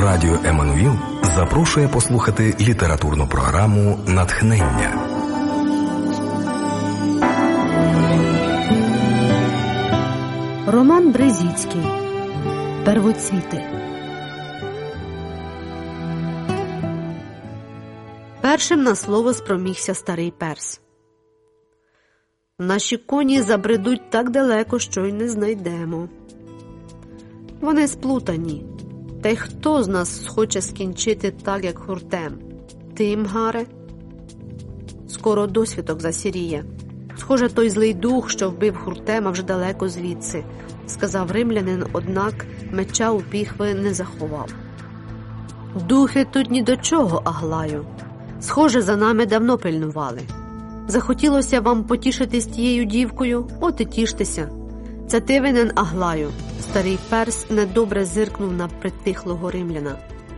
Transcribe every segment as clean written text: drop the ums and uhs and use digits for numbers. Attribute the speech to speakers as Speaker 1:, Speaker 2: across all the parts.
Speaker 1: Радіо Еммануїл запрошує послухати літературну програму «Натхнення».
Speaker 2: Роман Брезіцький «Первоцвіти». Першим на слово спромігся старий перс. Наші коні забредуть так далеко, що й не знайдемо. Вони сплутані. Та й хто з нас схоче скінчити так, як Хуртем? Ти, Мгаре? Скоро досвідок засіріє. Схоже, той злий дух, що вбив Хуртема, вже далеко звідси, сказав римлянин, однак меча у піхви не заховав. Духи тут ні до чого, Аглаю. Схоже, за нами давно пильнували. Захотілося вам потішитись тією дівкою? От і тіштеся. Це ти винен, Аглаю. Старий перс недобре зиркнув на притихлого римляна.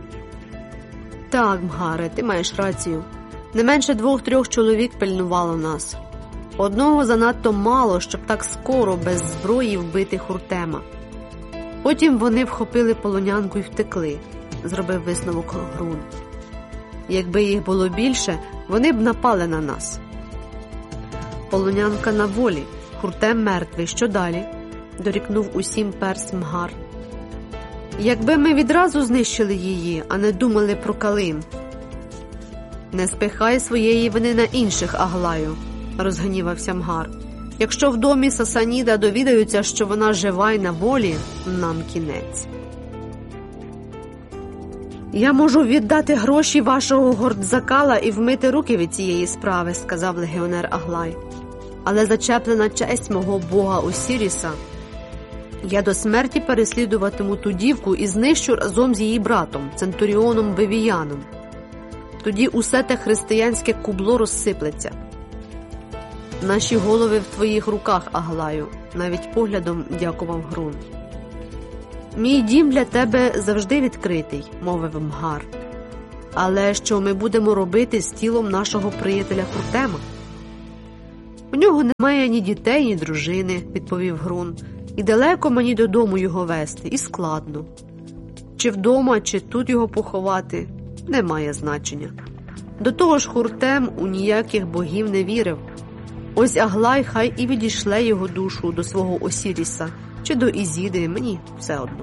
Speaker 2: Так, Мгаре, ти маєш рацію. Не менше 2-3 чоловік пильнувало нас. Одного занадто мало, щоб так скоро без зброї вбити Хуртема. Потім вони вхопили полонянку і втекли, зробив висновок Грун. Якби їх було більше, вони б напали на нас. Полонянка на волі, Хуртем мертвий, що далі? Дорікнув усім перс Мгар. Якби ми відразу знищили її, а не думали про Калим. Не спихай своєї вини на інших, Аглаю, розгнівався Мгар. Якщо в домі Сасаніда довідаються, що вона жива й на волі, нам кінець. Я можу віддати гроші вашого гордзакала і вмити руки від цієї справи, сказав легіонер Аглай. Але зачеплена честь мого бога Осіріса. Я до смерті переслідуватиму ту дівку і знищу разом з її братом, центуріоном Вивіяном. Тоді усе те християнське кубло розсиплеться. Наші голови в твоїх руках, Аглаю, навіть поглядом дякував Грун. Мій дім для тебе завжди відкритий, мовив Мгар. Але що ми будемо робити з тілом нашого приятеля Хуртема? У нього немає ні дітей, ні дружини, відповів Грун. І далеко мені додому його вести, і складно. Чи вдома, чи тут його поховати, не має значення. До того ж Хуртем у ніяких богів не вірив. Ось Аглай хай і відійшле його душу до свого Осіріса, чи до Ізіди, мені все одно.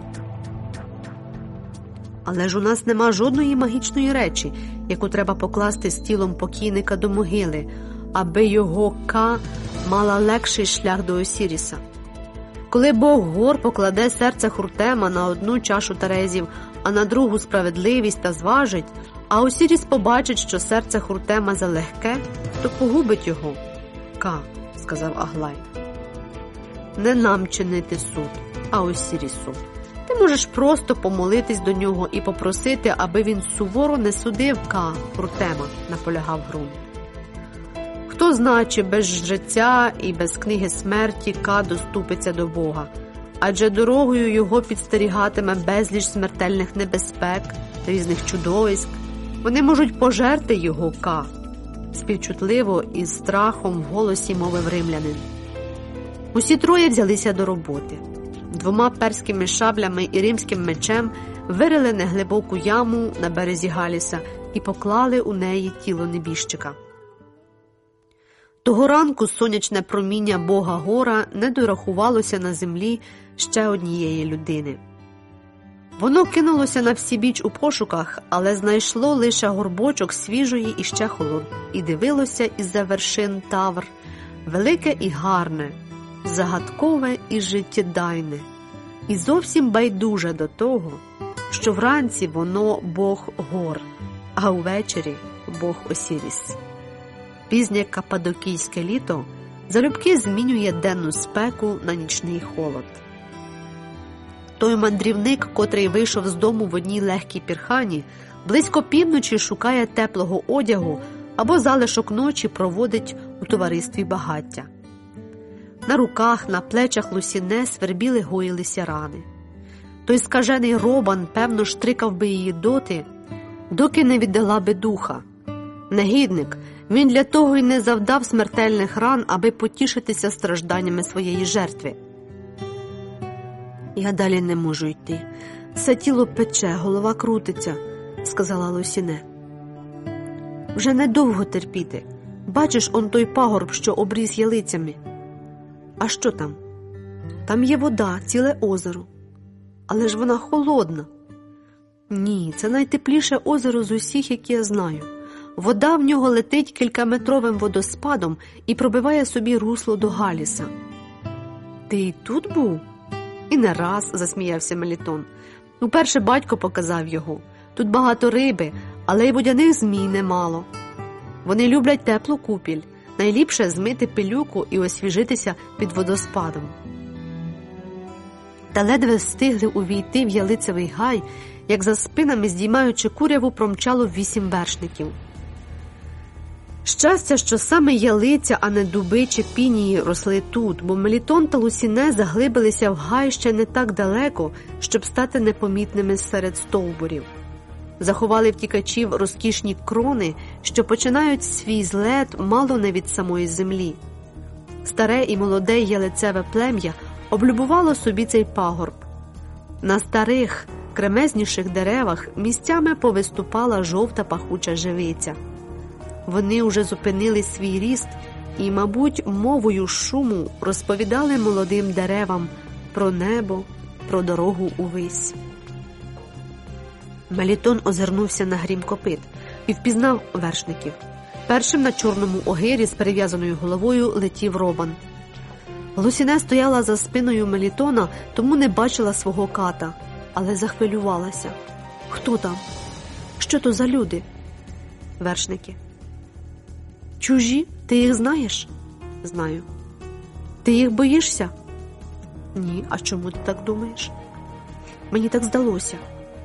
Speaker 2: Але ж у нас нема жодної магічної речі, яку треба покласти з тілом покійника до могили, аби його Ка мала легший шлях до Осіріса. Коли Бог гор покладе серце Хуртема на одну чашу терезів, а на другу справедливість та зважить, а Осіріс побачить, що серце Хуртема залегке, то погубить його. Ка, сказав Аглай. Не нам чинити суд, а Осірісу. Ти можеш просто помолитись до нього і попросити, аби він суворо не судив Ка Хуртема, наполягав Грун. Хто знає, чи без життя і без книги смерті Ка доступиться до Бога, адже дорогою його підстерігатиме безліч смертельних небезпек, різних чудовиськ. Вони можуть пожерти його Ка, співчутливо і з страхом в голосі мовив римлянин. Усі троє взялися до роботи. 2 перськими шаблями і римським мечем вирили неглибоку яму на березі Галіса і поклали у неї тіло небіжчика. Того ранку сонячне проміння бога Гора не дорахувалося на землі ще однієї людини. Воно кинулося на всібіч у пошуках, але знайшло лише горбочок свіжої і ще холодної, і дивилося із-за вершин Тавр, велике і гарне, загадкове і життєдайне, і зовсім байдуже до того, що вранці воно бог Гор, а увечері бог Осіріс. Пізнє каппадокійське літо залюбки змінює денну спеку на нічний холод. Той мандрівник, котрий вийшов з дому в одній легкій пірхані, близько півночі шукає теплого одягу або залишок ночі проводить у товаристві багаття. На руках, на плечах Лусіне свербіли гоїлися рани. Той скажений Робан, певно, штрикав би її доки не віддала би духа. Негідник, він для того й не завдав смертельних ран, аби потішитися стражданнями своєї жертви. Я далі не можу йти. Все тіло пече, голова крутиться, сказала Лосіне. Вже недовго терпіти. Бачиш он той пагорб, що обріс ялицями? А що там? Там є вода, ціле озеро. Але ж вона холодна. Ні, це найтепліше озеро з усіх, які я знаю. Вода в нього летить кількаметровим водоспадом і пробиває собі русло до Галіса. Ти і тут був? І не раз, засміявся Мелітон. Уперше батько показав його. Тут багато риби, але й водяних змій немало. Вони люблять теплу купіль. Найліпше змити пилюку і освіжитися під водоспадом. Та ледве встигли увійти в ялицевий гай, як за спинами, здіймаючи куряву, промчало 8 вершників. Щастя, що саме ялиця, а не дуби чи пінії росли тут, бо Мелітон та Лосіне заглибилися в гай ще не так далеко, щоб стати непомітними серед стовбурів. Заховали втікачів розкішні крони, що починають свій злет мало не від самої землі. Старе і молоде ялицеве плем'я облюбувало собі цей пагорб. На старих, кремезніших деревах місцями повиступала жовта пахуча живиця. Вони уже зупинили свій ріст і, мабуть, мовою шуму розповідали молодим деревам про небо, про дорогу увись. Мелітон озирнувся на грім копит і впізнав вершників. Першим на чорному огирі з перев'язаною головою летів Робан. Лосіне стояла за спиною Мелітона, тому не бачила свого ката, але захвилювалася. Хто там? Що то за люди? Вершники. Чужі? Ти їх знаєш? Знаю. Ти їх боїшся? Ні. А чому ти так думаєш? Мені так здалося.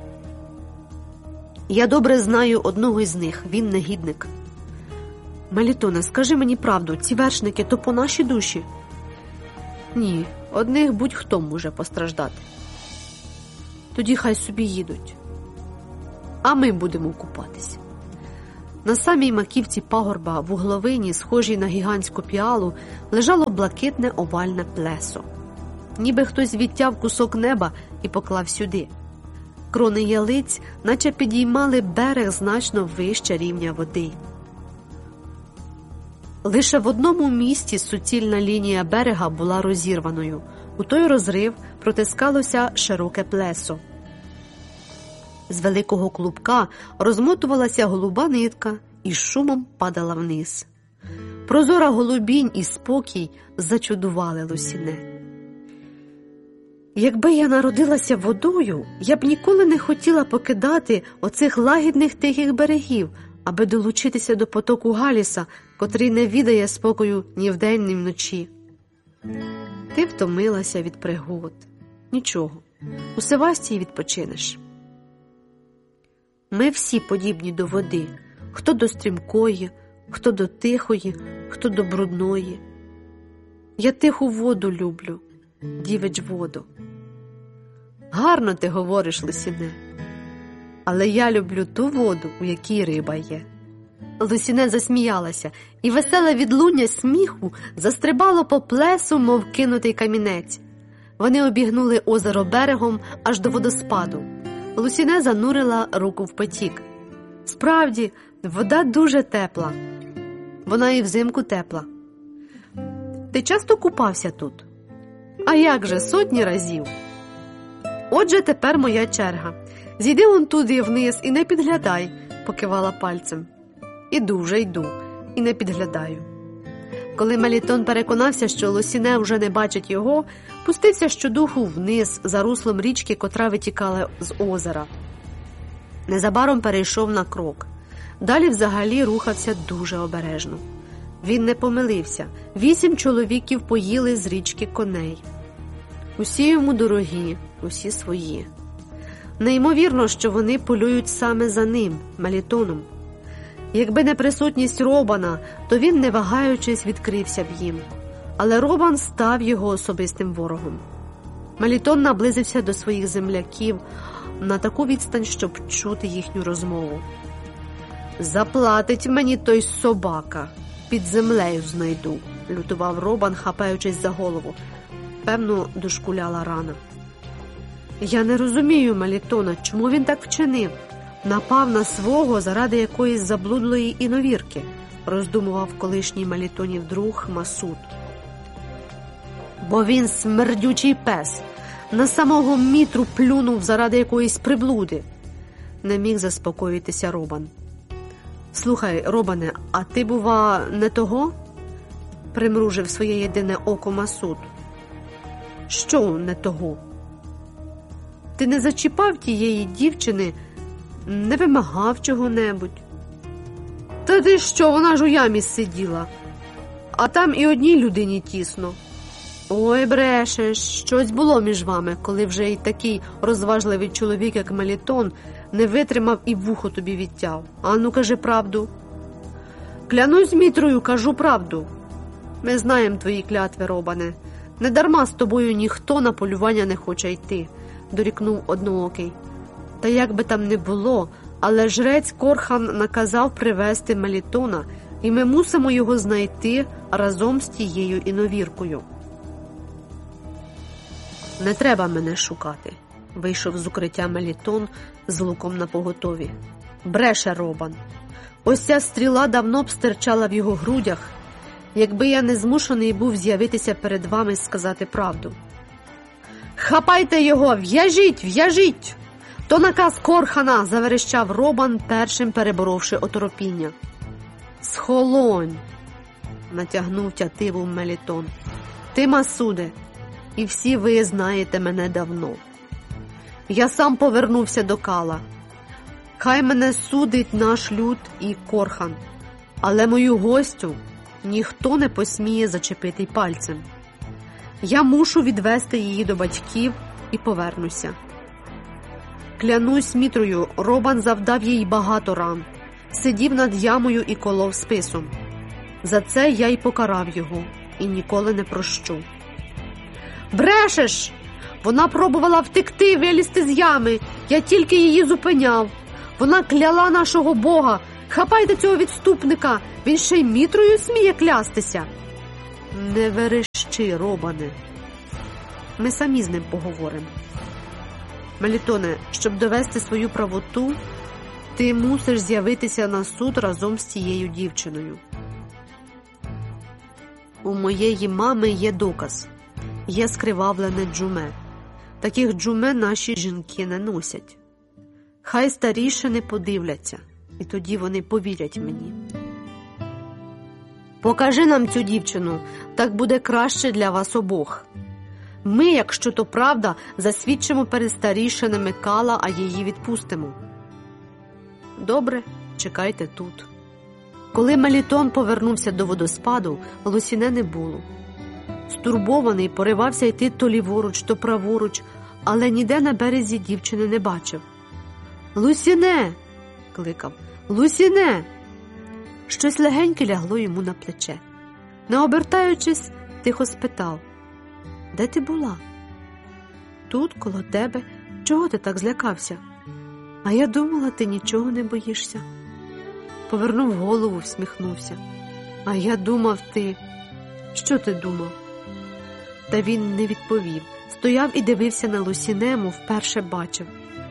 Speaker 2: Я добре знаю одного із них. Він негідник. Мелітоне, скажи мені правду, ці вершники то по нашій душі? Ні, одних будь-хто може постраждати. Тоді хай собі їдуть. А ми будемо купатися. На самій маківці пагорба, в угловині, схожій на гігантську піалу, лежало блакитне овальне плесо. Ніби хтось відтяв кусок неба і поклав сюди. Крони ялиць наче підіймали берег значно вище рівня води. Лише в одному місці суцільна лінія берега була розірваною. У той розрив протискалося широке плесо. З великого клубка розмотувалася голуба нитка і шумом падала вниз. Прозора голубінь і спокій зачудували Лосіне. Якби я народилася водою, я б ніколи не хотіла покидати оцих лагідних тихих берегів, аби долучитися до потоку Галіса, котрий не віддає спокою ні вдень, ні вночі. Ти втомилася від пригод. Нічого, у Севастії відпочинеш. Ми всі подібні до води, хто до стрімкої, хто до тихої, хто до брудної. Я тиху воду люблю, дівич воду. Гарно ти говориш, Лосіне. Але я люблю ту воду, у якій риба є. Лосіне засміялася, і веселе відлуння сміху застрибало по плесу, мов кинутий камінець. Вони обігнули озеро берегом аж до водоспаду. Лосіне занурила руку в потік. Справді, вода дуже тепла. Вона і взимку тепла. Ти часто купався тут? А як же, сотні разів. Отже, тепер моя черга. Зійди он туди вниз і не підглядай, покивала пальцем. Іду вже, йду, і не підглядаю. Коли Мелітон переконався, що Лосіне вже не бачить його, пустився щодуху вниз за руслом річки, котра витікала з озера. Незабаром перейшов на крок. Далі взагалі рухався дуже обережно. Він не помилився. 8 чоловіків поїли з річки коней. Усі йому дорогі, усі свої. Неймовірно, що вони полюють саме за ним, Мелітоном. Якби не присутність Робана, то він, не вагаючись, відкрився б їм. Але Робан став його особистим ворогом. Мелітон наблизився до своїх земляків на таку відстань, щоб чути їхню розмову. «Заплатить мені той собака, під землею знайду», – лютував Робан, хапаючись за голову. Певно, дошкуляла рана. Я не розумію Мелітона, чому він так вчинив? Напав на свого заради якоїсь заблудлої іновірки, роздумував колишній Мелітонів друг Масуд. Бо він смердючий пес, на самого Мітру плюнув заради якоїсь приблуди. Не міг заспокоїтися Робан. Слухай, Робане, а ти, бува, не того? Примружив своє єдине око Масуд. Що не того? Ти не зачіпав тієї дівчини, не вимагав чого-небудь? Та ти що, вона ж у ямі сиділа, а там і одній людині тісно. Ой, брешеш, щось було між вами, коли вже й такий розважливий чоловік, як Мелітон, не витримав і вухо тобі відтяв. Ану, кажи правду. Клянусь Мітрою, кажу правду. Ми знаємо твої клятви, Робане. Недарма з тобою ніхто на полювання не хоче йти, дорікнув Одноокий. Та як би там не було, але жрець Корхан наказав привезти Мелітона, і ми мусимо його знайти разом з тією іновіркою. Не треба мене шукати, вийшов з укриття Мелітон з луком напоготові. Бреше Робан. Ось ця стріла давно б стирчала в його грудях, якби я не змушений був з'явитися перед вами і сказати правду. Хапайте його, в'яжіть, в'яжіть! То наказ Корхана, заверещав Робан, першим переборовши оторопіння. Схолонь, натягнув тятиву Мелітон. Ти, Масуде, і всі ви знаєте мене давно. Я сам повернувся до Кала. Хай мене судить наш люд і Корхан, але мою гостю ніхто не посміє зачепити й пальцем. Я мушу відвести її до батьків і повернуся. Клянусь Мітрою, Робан завдав їй багато ран, сидів над ямою і колов списом. За це я й покарав його і ніколи не прощу. Брешеш! Вона пробувала втекти, вилізти з ями. Я тільки її зупиняв. Вона кляла нашого Бога. Хапайте цього відступника. Він ще й Мітрою сміє клястися. Не верещи, Робане. Ми самі з ним поговоримо. Мелітоне, щоб довести свою правоту, ти мусиш з'явитися на суд разом з цією дівчиною. У моєї мами є доказ. Є скривавлене джуме. Таких джуме наші жінки не носять. Хай старішини подивляться, і тоді вони повірять мені. Покажи нам цю дівчину, так буде краще для вас обох. Ми, якщо то правда, засвідчимо перед старішинами Кала, а її відпустимо. Добре, чекайте тут. Коли Мелітон повернувся до водоспаду, Лусіне не було. Стурбований, поривався йти то ліворуч, то праворуч, але ніде на березі дівчини не бачив. «Лусіне!» – кликав. «Лусіне!» Щось легеньке лягло йому на плече. Не обертаючись, тихо спитав: «Де ти була?» «Тут, коло тебе. Чого ти так злякався?» «А я думала, ти нічого не боїшся». Повернув голову, всміхнувся. «А я думав, ти...» «Що ти думав?» Та він не відповів. Стояв і дивився на Лусіне, мов вперше бачив.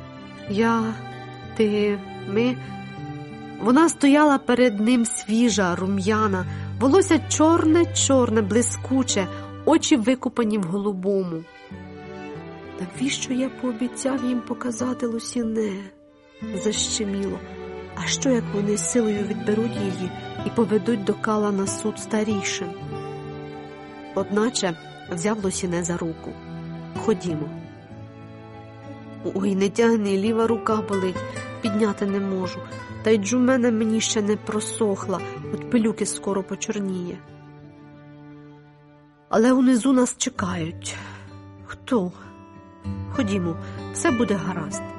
Speaker 2: Ми... Вона стояла перед ним свіжа, рум'яна, волосся чорне-чорне, блискуче, очі викупані в голубому. Навіщо я пообіцяв їм показати Лусіне? Защеміло. А що, як вони силою відберуть її і поведуть до Кала на суд старішин? Одначе взяв Лусіне за руку. Ходімо. Ой, не тягни, ліва рука болить, підняти не можу. Та й джумена мені ще не просохла, от пилюки скоро почорніє. Але унизу нас чекають. Хто? Ходімо, все буде гаразд.